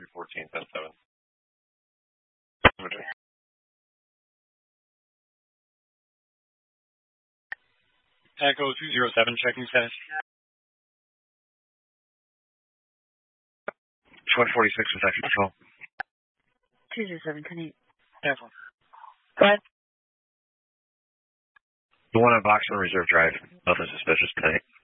314, 10-7. Echo 207, checking status. 146 with extra control. 207, 10-8. Cancel. Go ahead. The one on box on reserve drive. Nothing suspicious tonight.